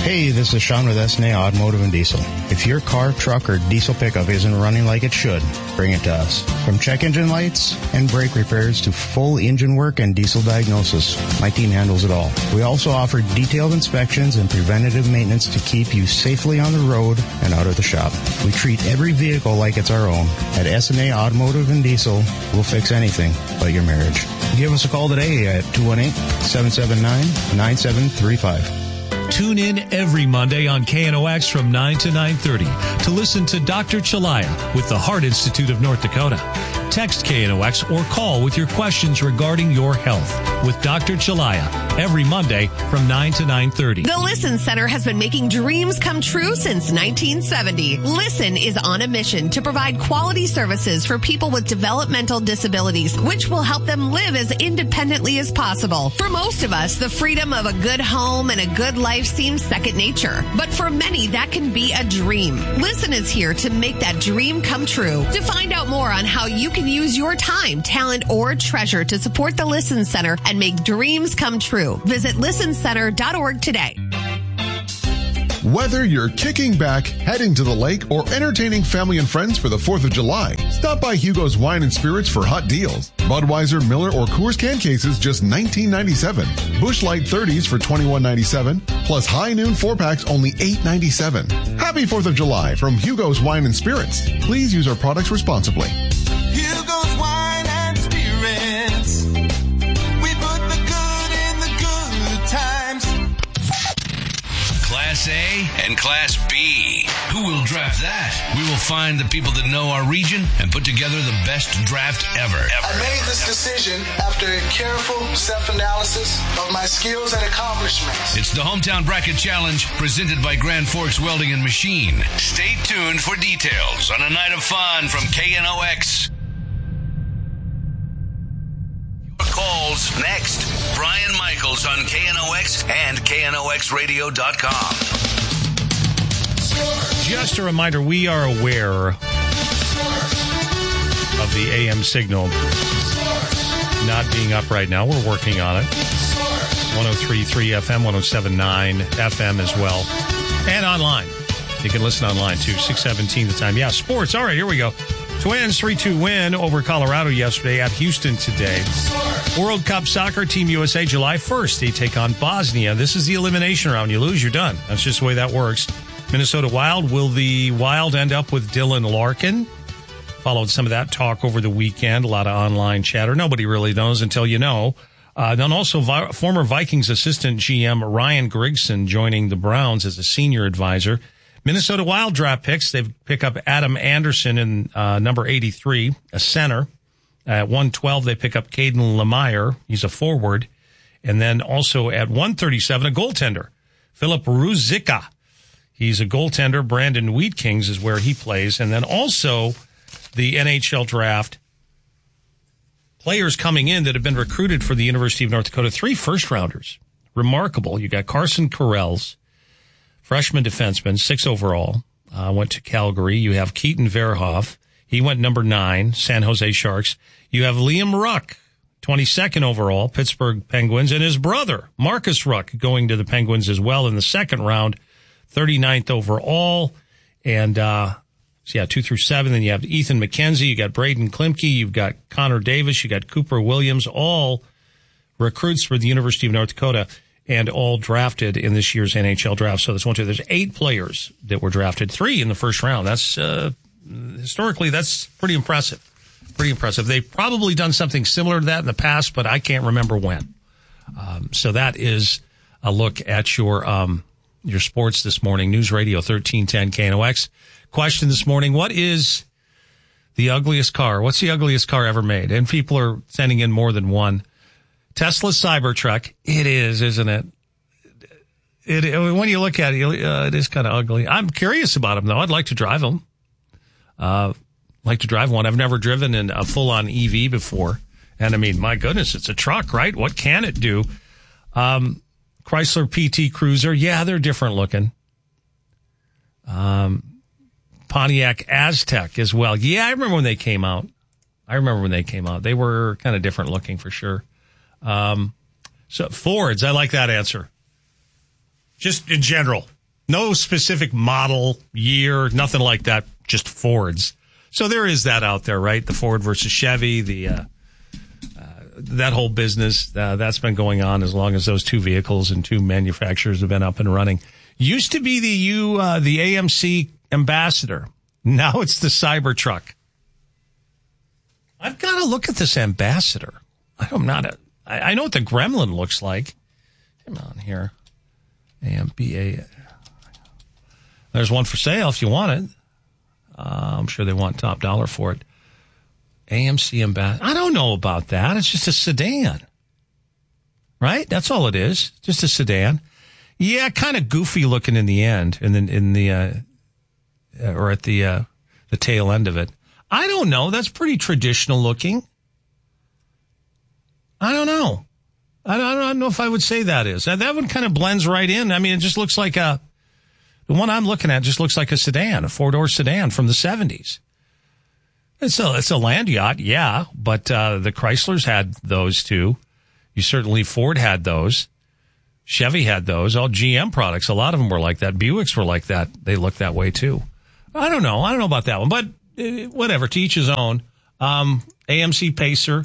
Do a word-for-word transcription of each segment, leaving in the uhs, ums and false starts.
Hey, this is Sean with S N A Automotive and Diesel. If your car, truck, or diesel pickup isn't running like it should, bring it to us. From check engine lights and brake repairs to full engine work and diesel diagnosis, my team handles it all. We also offer detailed inspections and preventative maintenance to keep you safely on the road and out of the shop. We treat every vehicle like it's our own. At S N A Automotive and Diesel, we'll fix anything but your marriage. Give us a call today at two one eight, seven seven nine, nine seven three five. Tune in every Monday on K N O X from nine to nine thirty to listen to Doctor Chalaya with the Heart Institute of North Dakota. Text K N O X or call with your questions regarding your health with Doctor Chalaya every Monday from nine to nine thirty. The Listen Center has been making dreams come true since nineteen seventy. Listen is on a mission to provide quality services for people with developmental disabilities, which will help them live as independently as possible. For most of us, the freedom of a good home and a good life seems second nature. But for many, that can be a dream. Listen is here to make that dream come true. To find out more on how you can use your time, talent, or treasure to support the Listen Center and make dreams come true, visit listen center dot org today. Whether you're kicking back, heading to the lake, or entertaining family and friends for the fourth of July, stop by Hugo's Wine and Spirits for hot deals. Budweiser, Miller, or Coors can cases just nineteen ninety-seven. Busch Light thirties for twenty-one ninety-seven. Plus High Noon four-packs only eight ninety-seven. Happy fourth of July from Hugo's Wine and Spirits. Please use our products responsibly. Hugo's Wine and Spirits. We put the good in the good times. Class A and Class B. Who will draft that? We will find the people that know our region and put together the best draft ever. ever I made this decision after a careful self-analysis of my skills and accomplishments. It's the Hometown Bracket Challenge presented by Grand Forks Welding and Machine. Stay tuned for details on a night of fun from K N O X. Your calls next. Brian Michaels on K N O X and K N O X radio dot com. Just a reminder, we are aware of the A M signal not being up right now. We're working on it. one oh three point three F M, one oh seven point nine F M as well. And online. You can listen online too. six seventeen the time. Yeah, sports. All right, here we go. Twins three two win over Colorado yesterday at Houston today. World Cup Soccer, Team U S A, July first. They take on Bosnia. This is the elimination round. You lose, you're done. That's just the way that works. Minnesota Wild. Will the Wild end up with Dylan Larkin? Followed some of that talk over the weekend. A lot of online chatter. Nobody really knows until you know. Uh, then also vi- former Vikings assistant G M Ryan Grigson joining the Browns as a senior advisor. Minnesota Wild draft picks. They pick up Adam Anderson in uh, number eighty-three, a center. At one twelve, they pick up Caden Lemire. He's a forward. And then also at one thirty-seven, a goaltender, Philip Ruzicka. He's a goaltender. Brandon Wheat Kings is where he plays. And then also the N H L draft. Players coming in that have been recruited for the University of North Dakota. Three first-rounders. Remarkable. You got Carson Corrells, freshman defenseman, six overall, uh, went to Calgary. You have Keaton Verhoff. He went number nine, San Jose Sharks. You have Liam Ruck, twenty-second overall, Pittsburgh Penguins, and his brother, Marcus Ruck, going to the Penguins as well in the second round, thirty-ninth overall. And, uh, so yeah, two through seven. Then you have Ethan McKenzie. You got Braden Klimke. You've got Connor Davis. You got Cooper Williams, all recruits for the University of North Dakota and all drafted in this year's N H L draft. So there's one, two, there's eight players that were drafted, three in the first round. That's, uh, historically, that's pretty impressive. Pretty impressive. They've probably done something similar to that in the past, but I can't remember when. Um, so that is a look at your, um, your sports this morning. News Radio thirteen ten K N O X. Question this morning, what is the ugliest car? What's the ugliest car ever made? And people are sending in more than one. Tesla Cybertruck. It is, isn't it? It, it when you look at it, uh, it is kind of ugly. I'm curious about them, though. I'd like to drive them. Uh, like to drive one. I've never driven in a full-on E V before. And, I mean, my goodness, it's a truck, right? What can it do? Um, Chrysler P T Cruiser. Yeah, they're different looking. Um, Pontiac Aztec as well. Yeah, I remember when they came out. I remember when they came out. They were kind of different looking for sure. Um, so Fords, I like that answer. Just in general. No specific model, year, nothing like that, just Fords. So there is that out there, right? The Ford versus Chevy, the uh, uh, that whole business, uh, that's been going on as long as those two vehicles and two manufacturers have been up and running. Used to be the U, uh, the A M C Ambassador. Now it's the Cybertruck. I've got to look at this Ambassador. I'm not a, I, I know what the Gremlin looks like. Come on here. A M B A. There's one for sale if you want it. Uh, I'm sure they want top dollar for it. A M C Ambassador. I don't know about that. It's just a sedan. Right? That's all it is. Just a sedan. Yeah, kind of goofy looking in the end, and then in the, uh, or at the, uh, the tail end of it. I don't know. That's pretty traditional looking. I don't know. I don't, I don't know if I would say that is. That, that one kind of blends right in. I mean, it just looks like a, the one I'm looking at just looks like a sedan, a four-door sedan from the seventies. It's a, it's a land yacht, yeah, but uh, the Chryslers had those too. You certainly, Ford had those. Chevy had those. All G M products, a lot of them were like that. Buicks were like that. They looked that way too. I don't know. I don't know about that one, but uh, whatever, to each his own. Um, A M C Pacer.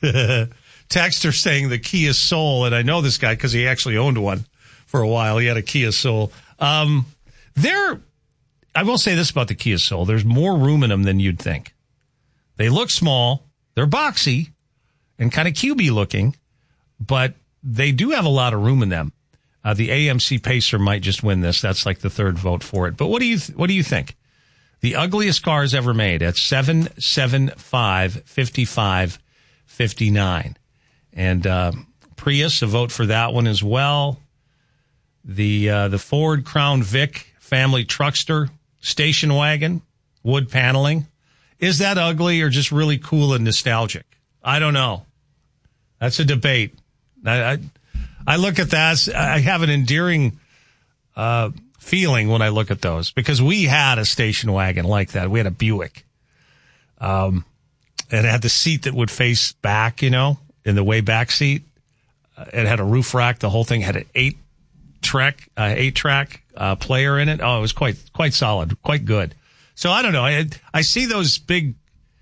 Texter saying the Kia Soul, and I know this guy because he actually owned one for a while. He had a Kia Soul. Um, There, I will say this about the Kia Soul. There's more room in them than you'd think. They look small. They're boxy and kind of cubey looking, but they do have a lot of room in them. Uh, the A M C Pacer might just win this. That's like the third vote for it. But what do you, th- what do you think? The ugliest cars ever made at seven seven five, five five five nine. And, uh, Prius, a vote for that one as well. The, uh, the Ford Crown Vic family truckster, station wagon, wood paneling. Is that ugly or just really cool and nostalgic? I don't know. That's a debate. I, I, I look at that. I have an endearing uh, feeling when I look at those because we had a station wagon like that. We had a Buick. Um, it had the seat that would face back, you know, in the way back seat. It had a roof rack. The whole thing had an eight track, uh, eight track uh, player in it. Oh, it was quite quite solid, quite good. So I don't know. I I see those big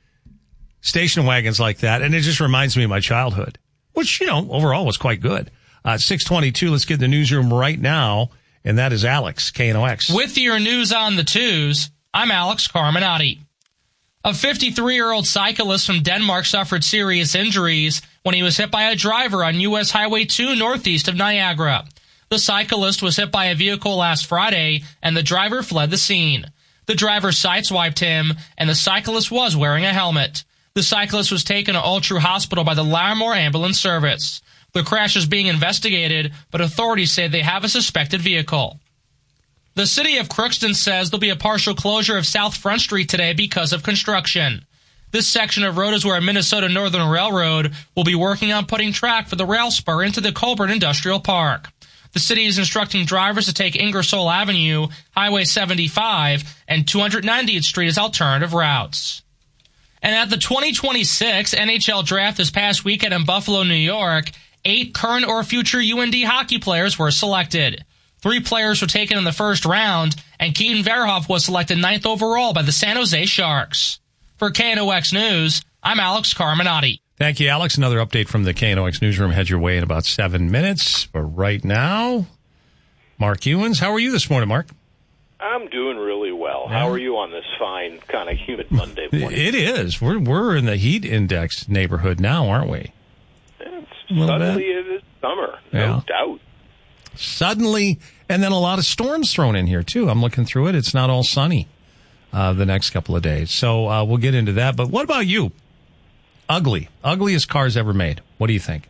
station wagons like that, and it just reminds me of my childhood, which, you know, overall was quite good. Uh, six twenty-two, let's get in the newsroom right now, and that is Alex, K N O X. With your news on the twos, I'm Alex Carminati. A fifty-three-year-old cyclist from Denmark suffered serious injuries when he was hit by a driver on U S Highway two northeast of Niagara. The cyclist was hit by a vehicle last Friday, and the driver fled the scene. The driver sideswiped him, and the cyclist was wearing a helmet. The cyclist was taken to Altru Hospital by the Larimore Ambulance Service. The crash is being investigated, but authorities say they have a suspected vehicle. The city of Crookston says there'll be a partial closure of South Front Street today because of construction. This section of road is where Minnesota Northern Railroad will be working on putting track for the rail spur into the Colburn Industrial Park. The city is instructing drivers to take Ingersoll Avenue, Highway seventy-five, and two hundred ninetieth Street as alternative routes. And at the twenty twenty-six N H L Draft this past weekend in Buffalo, New York, eight current or future U N D hockey players were selected. Three players were taken in the first round, and Keaton Verhoff was selected ninth overall by the San Jose Sharks. For K N O X News, I'm Alex Carminati. Thank you, Alex. Another update from the K N O X newsroom. Head your way in about seven minutes. But right now, Mark Ewens. How are you this morning, Mark? I'm doing really well. How are you on this fine, kind of humid Monday morning? It is. We're we're in the heat index neighborhood now, aren't we? It's, suddenly it is summer, no yeah. doubt. Suddenly, and then a lot of storms thrown in here, too. I'm looking through it. It's not all sunny uh, the next couple of days. So uh, we'll get into that. But what about you? Ugly. Ugliest cars ever made. What do you think?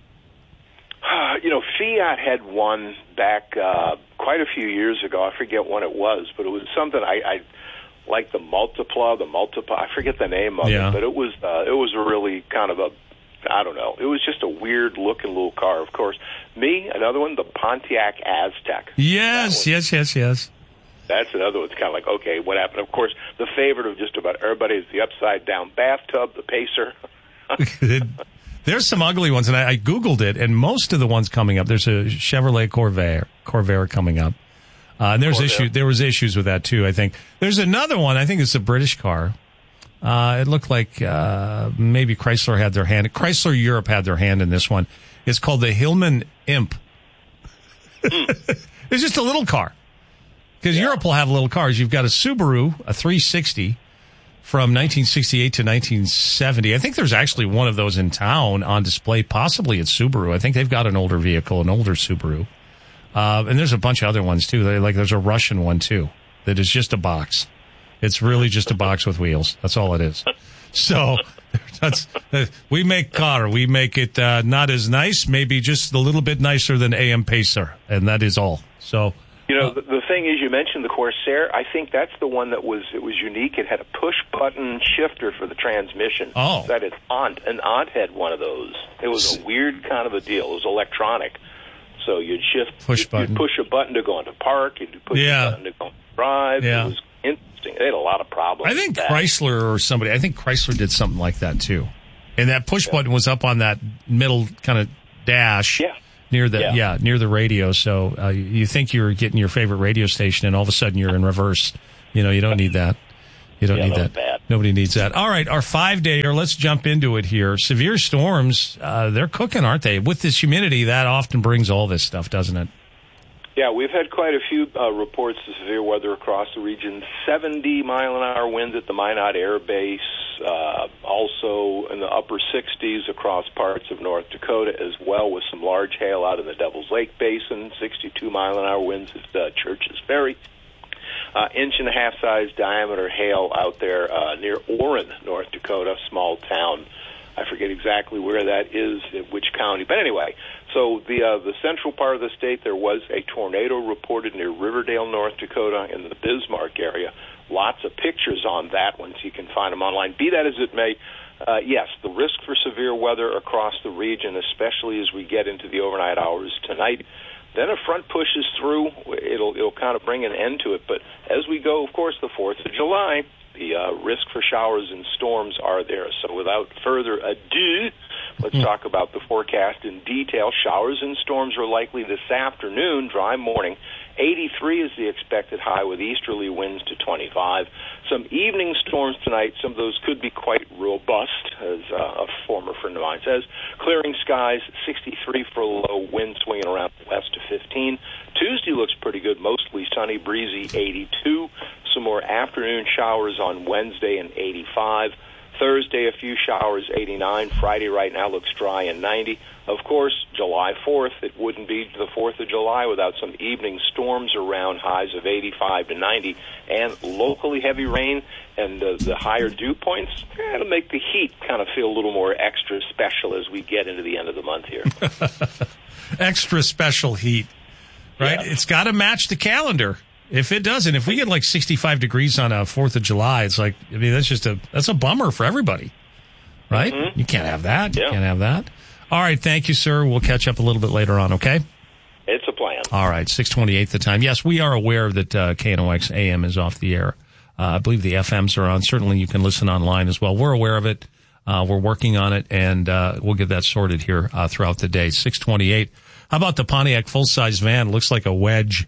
Uh, you know, Fiat had one back uh, quite a few years ago. I forget when it was, but it was something I, I like the Multipla, the Multipla. I forget the name of yeah. it, but it was uh, it was really kind of a, I don't know. It was just a weird looking little car. Of course, me, another one, the Pontiac Aztek. Yes, yes, yes, yes. That's another one. It's kind of like, okay, what happened? Of course, the favorite of just about everybody is the upside down bathtub, the Pacer. There's some ugly ones, and I, I Googled it, and most of the ones coming up, there's a Chevrolet Corvair, Corvair coming up. Uh, and there's Corvair. issue. There was issues with that too. I think there's another one. I think it's a British car. Uh, it looked like uh, maybe Chrysler had their hand. Chrysler Europe had their hand in this one. It's called the Hillman Imp. Mm. It's just a little car. Because yeah. Europe will have little cars. You've got a Subaru, a three sixty from nineteen sixty-eight to nineteen seventy. I think there's actually one of those in town on display. Possibly it's Subaru. I think they've got an older vehicle, an older Subaru. Uh, and there's a bunch of other ones too. They, like there's a Russian one too that is just a box. It's really just a box with wheels. That's all it is. So that's uh, we make car. We make it uh, not as nice, maybe just a little bit nicer than A M Pacer, and that is all. So you know, the, the thing is, you mentioned the Corsair. I think that's the one that was it was unique. It had a push button shifter for the transmission. Oh, that is aunt. An aunt had one of those. It was a weird kind of a deal. It was electronic. So you'd shift, push you'd, button. You'd push a button to go into park. You'd push yeah. a button to go into drive. Yeah. It was interesting. They had a lot of problems. I think with that. Chrysler or somebody, I think Chrysler did something like that too. And that push yeah. button was up on that middle kind of dash yeah. near the, yeah. yeah, near the radio. So uh, you think you're getting your favorite radio station and all of a sudden you're in reverse. You know, you don't need that. You don't yeah, need that. that. Bad. Nobody needs that. All right, our five-dayer, let's jump into it here. Severe storms, uh, they're cooking, aren't they? With this humidity, that often brings all this stuff, doesn't it? Yeah, we've had quite a few uh, reports of severe weather across the region. seventy mile an hour winds at the Minot Air Base, uh, also in the upper sixties across parts of North Dakota as well, with some large hail out in the Devil's Lake Basin, sixty-two mile an hour winds at uh, Churches Ferry. Uh, inch and a half size diameter hail out there uh, near Orrin, North Dakota, small town. I forget exactly where that is, in which county. But anyway, so the uh, the central part of the state, there was a tornado reported near Riverdale, North Dakota, in the Bismarck area. Lots of pictures on that one, so you can find them online. Be that as it may, uh, yes, the risk for severe weather across the region, especially as we get into the overnight hours tonight. Then a front pushes through. It'll it'll kind of bring an end to it. But as we go, of course, the fourth of July, the uh, risk for showers and storms are there. So without further ado, let's mm. talk about the forecast in detail. Showers and storms are likely this afternoon, dry morning. eighty-three is the expected high with easterly winds to twenty-five. Some evening storms tonight. Some of those could be quite robust, as uh, a former friend of mine says. Clearing skies, sixty-three for a low, wind swinging around west to fifteen. Tuesday looks pretty good, mostly sunny, breezy, eighty-two. Some more afternoon showers on Wednesday and eighty-five. Thursday, a few showers, eighty-nine. Friday right now looks dry and ninety. Of course, July fourth, it wouldn't be the fourth of July without some evening storms around, highs of eighty-five to ninety, and locally heavy rain, and uh, the higher dew points, eh, it'll make the heat kind of feel a little more extra special as we get into the end of the month here. Extra special heat, right? Yeah. It's got to match the calendar. If it doesn't, if we get like sixty-five degrees on a fourth of July, it's like, I mean, that's just a, that's a bummer for everybody, right? Mm-hmm. You can't have that. You yeah. can't have that. All right. Thank you, sir. We'll catch up a little bit later on. Okay. It's a plan. All right. six twenty-eight the time. Yes, we are aware that uh, K N O X A M is off the air. Uh, I believe the F Ms are on. Certainly you can listen online as well. We're aware of it. Uh, we're working on it, and uh, we'll get that sorted here uh, throughout the day. six twenty-eight. How about the Pontiac full-size van? Looks like a wedge.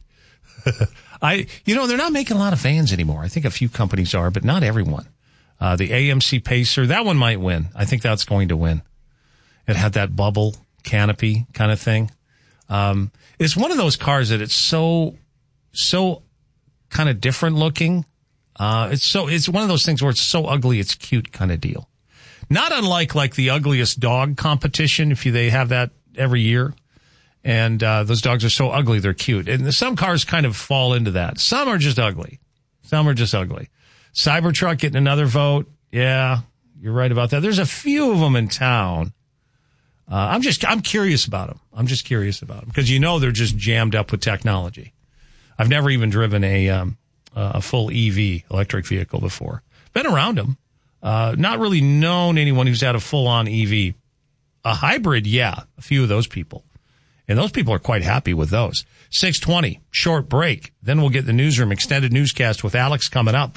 I, you know, they're not making a lot of vans anymore. I think a few companies are, but not everyone. Uh, the A M C Pacer, that one might win. I think that's going to win. It had that bubble canopy kind of thing. Um, it's one of those cars that it's so, so kind of different looking. Uh, it's so, it's one of those things where it's so ugly, it's cute kind of deal. Not unlike like the ugliest dog competition, if you, they have that every year. And uh, those dogs are so ugly, they're cute. And some cars kind of fall into that. Some are just ugly. Some are just ugly. Cybertruck getting another vote. Yeah, you're right about that. There's a few of them in town. Uh, I'm just, I'm curious about them. I'm just curious about them because you know they're just jammed up with technology. I've never even driven a um, a full E V, electric vehicle, before. Been around them. Uh, not really known anyone who's had a full-on E V. A hybrid, yeah, a few of those people. And those people are quite happy with those. six twenty, short break. Then we'll get the newsroom extended newscast with Alex coming up.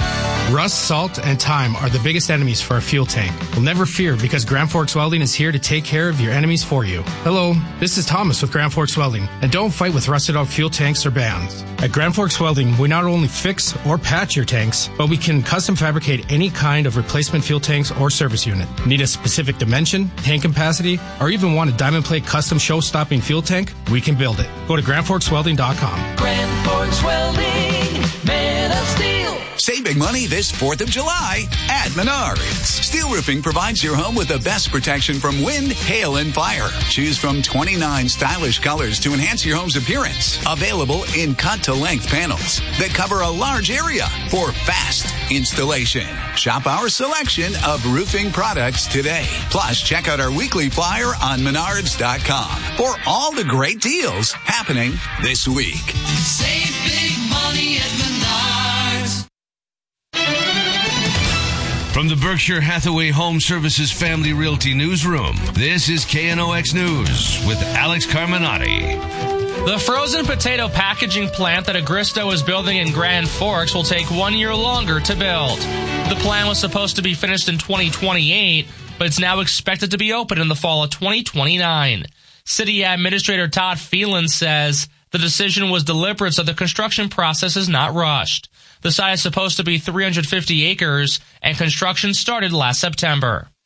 Rust, salt, and time are the biggest enemies for a fuel tank. Well, never fear, because Grand Forks Welding is here to take care of your enemies for you. Hello, this is Thomas with Grand Forks Welding, and don't fight with rusted out fuel tanks or bands. At Grand Forks Welding, we not only fix or patch your tanks, but we can custom fabricate any kind of replacement fuel tanks or service unit. Need a specific dimension, tank capacity, or even want a diamond plate custom show-stopping fuel tank? We can build it. Go to grand forks welding dot com. Grand Forks Welding, made of steel. Save big money this fourth of July at Menards. Steel roofing provides your home with the best protection from wind, hail, and fire. Choose from twenty-nine stylish colors to enhance your home's appearance. Available in cut-to-length panels that cover a large area for fast installation. Shop our selection of roofing products today. Plus, check out our weekly flyer on menards dot com for all the great deals happening this week. Save big money at Menards. From the Berkshire Hathaway Home Services Family Realty Newsroom, this is K N O X News with Alex Carminati. The frozen potato packaging plant that Agristo is building in Grand Forks will take one year longer to build. The plan was supposed to be finished in twenty twenty-eight, but it's now expected to be open in the fall of twenty twenty-nine. City Administrator Todd Phelan says the decision was deliberate so the construction process is not rushed. The site is supposed to be three hundred fifty acres, and construction started last September.